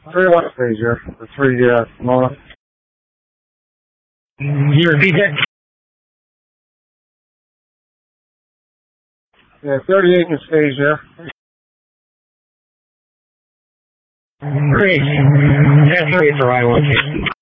3 what stage here? The 3 Mona. You repeat that? Yeah, 38 in stage here. Great. That's great for my location.